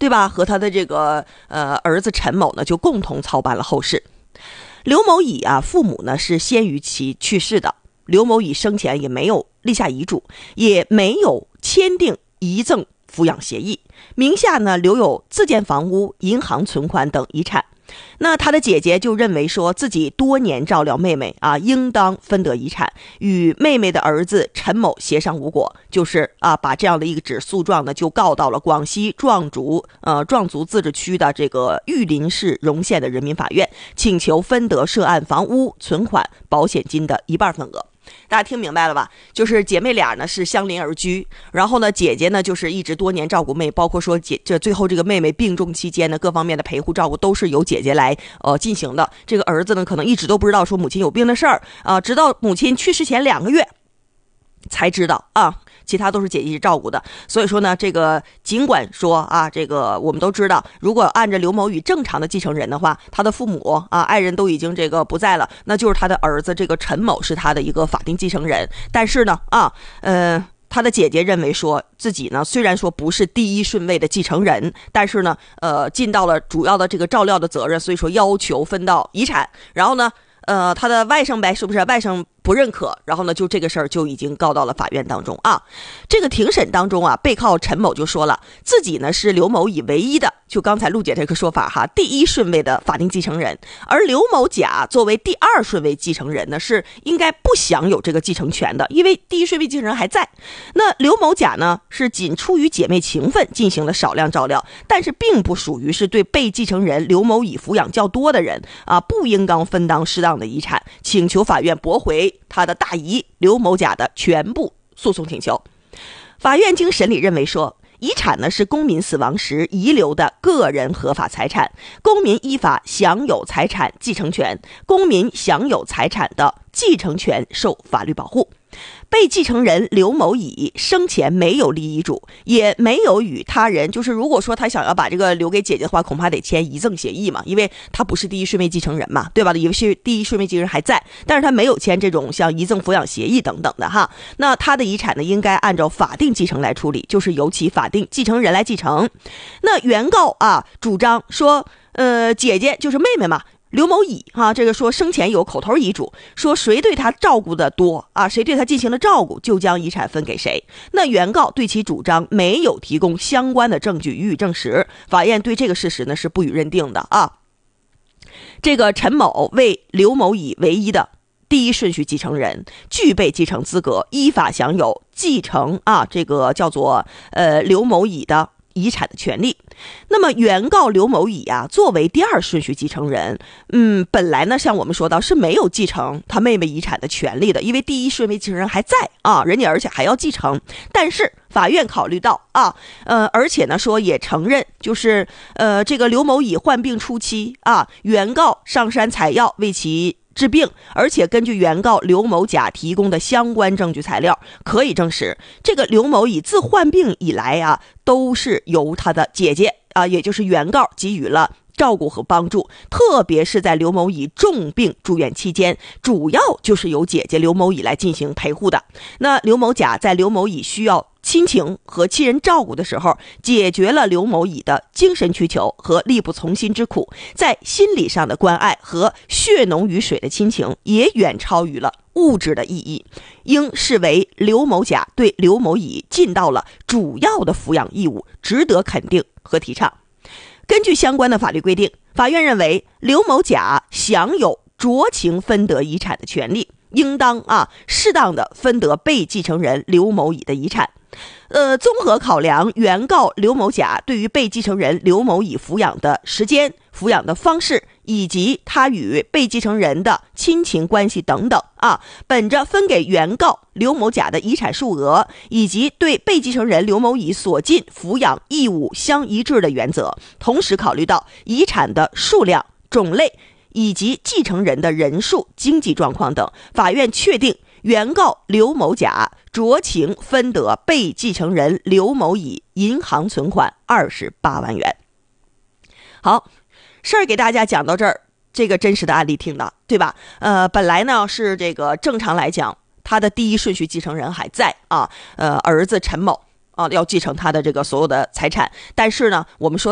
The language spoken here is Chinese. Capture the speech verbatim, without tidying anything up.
对吧？和他的这个呃儿子陈某呢，就共同操办了后事。刘某乙啊，父母呢是先于其去世的。刘某乙生前也没有立下遗嘱，也没有签订遗赠抚养协议，名下呢留有自建房屋、银行存款等遗产。那他的姐姐就认为说自己多年照料妹妹啊，应当分得遗产，与妹妹的儿子陈某协商无果，就是啊把这样的一个纸诉状呢就告到了广西壮族呃壮族自治区的这个玉林市荣县的人民法院，请求分得涉案房屋、存款、保险金的一半份额。大家听明白了吧？就是姐妹俩呢是相邻而居，然后呢姐姐呢就是一直多年照顾妹，包括说姐这最后这个妹妹病重期间呢各方面的陪护照顾都是由姐姐来呃进行的。这个儿子呢可能一直都不知道说母亲有病的事儿啊、呃，直到母亲去世前两个月才知道啊。其他都是姐姐照顾的，所以说呢，这个尽管说啊，这个我们都知道，如果按照刘某乙正常的继承人的话，他的父母啊、爱人都已经这个不在了，那就是他的儿子这个陈某是他的一个法定继承人。但是呢，啊，呃。他的姐姐认为说自己呢虽然说不是第一顺位的继承人，但是呢呃尽到了主要的这个照料的责任，所以说要求分到遗产。然后呢呃他的外甥呗，是不是外甥不认可，然后呢就这个事儿就已经告到了法院当中啊。这个庭审当中啊，被告陈某就说了自己呢是刘某乙唯一的，就刚才陆姐这个说法哈，第一顺位的法定继承人，而刘某甲作为第二顺位继承人呢是应该不享有这个继承权的，因为第一顺位继承人还在。那刘某甲呢是仅出于姐妹情分进行了少量照料，但是并不属于是对被继承人刘某乙抚养较多的人啊，不应当分当适当的遗产，请求法院驳回他的大姨刘某甲的全部诉讼请求。法院经审理认为说，遗产呢是公民死亡时遗留的个人合法财产，公民依法享有财产继承权，公民享有财产的继承权受法律保护。被继承人刘某乙生前没有立遗嘱，也没有与他人，就是如果说他想要把这个留给姐姐的话，恐怕得签遗赠协议嘛，因为他不是第一顺位继承人嘛，对吧？因为第一顺位继承人还在，但是他没有签这种像遗赠抚养协议等等的哈。那他的遗产呢，应该按照法定继承来处理，就是由其法定继承人来继承。那原告啊主张说，呃，姐姐就是妹妹嘛。刘某乙哈，这个说生前有口头遗嘱，说谁对他照顾的多啊，谁对他进行了照顾，就将遗产分给谁。那原告对其主张没有提供相关的证据予以证实，法院对这个事实呢是不予认定的啊。这个陈某为刘某乙唯一的第一顺序继承人，具备继承资格，依法享有继承啊，这个叫做呃刘某乙的遗产的权利。那么原告刘某乙啊，作为第二顺序继承人，嗯，本来呢，像我们说到是没有继承他妹妹遗产的权利的，因为第一顺位继承人还在啊，人家而且还要继承。但是法院考虑到啊，呃，而且呢说也承认，就是呃这个刘某乙患病初期啊，原告上山采药为其治病，而且根据原告刘某甲提供的相关证据材料，可以证实这个刘某乙自患病以来啊，都是由他的姐姐啊，也就是原告给予了照顾和帮助，特别是在刘某乙重病住院期间，主要就是由姐姐刘某乙来进行陪护的。那刘某甲在刘某乙需要亲情和亲人照顾的时候，解决了刘某乙的精神需求和力不从心之苦，在心理上的关爱和血浓于水的亲情也远超于了物质的意义，应视为刘某甲对刘某乙尽到了主要的抚养义务，值得肯定和提倡。根据相关的法律规定，法院认为刘某甲享有酌情分得遗产的权利，应当啊适当的分得被继承人刘某乙的遗产。呃，综合考量原告刘某甲对于被继承人刘某乙抚养的时间、抚养的方式，以及他与被继承人的亲情关系等等啊，本着分给原告刘某甲的遗产数额，以及对被继承人刘某乙所尽抚养义务相一致的原则，同时考虑到遗产的数量、种类以及继承人的人数、经济状况等，法院确定原告刘某甲酌情分得被继承人刘某乙银行存款二十八万元。好，事儿给大家讲到这儿，这个真实的案例听了，对吧？呃，本来呢是这个正常来讲，他的第一顺序继承人还在啊，呃，儿子陈某啊要继承他的这个所有的财产，但是呢，我们说